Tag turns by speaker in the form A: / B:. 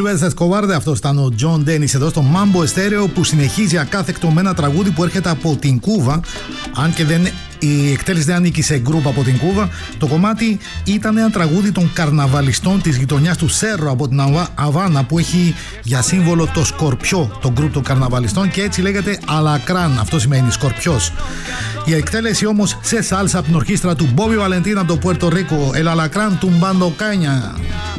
A: Silvestre Escobar, αυτό ήταν ο John Dennis εδώ στο Mambo Estéreo, που συνεχίζει ακάθεκτο με ένα τραγούδι που έρχεται από την Κούβα. Αν και η εκτέλεση δεν ανήκει σε γκρουπ από την Κούβα. Το κομμάτι ήταν ένα τραγούδι των καρναβαλιστών της γειτονιάς του Σέρρο από την Αβάνα, που έχει για σύμβολο το σκορπιό, το γκρουπ των καρναβαλιστών, και έτσι λέγεται Αλακράν, αυτό σημαίνει σκορπιός. Η εκτέλεση όμως σε σάλσα από την ορχήστρα του Bobby Valentin από το Puerto Rico, El Alacrán tumbando caña.